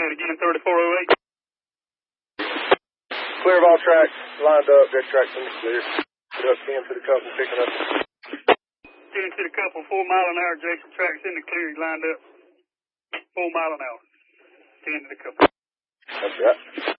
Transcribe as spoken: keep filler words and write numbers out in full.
that again, thirty-four oh eight. Clear of all tracks, lined up, dead tracks in the clear. Put up ten to the couple, picking up. ten to the couple, four mile an hour, Jason, tracks in the clear, lined up. Four mile an hour. ten to the couple. That's right.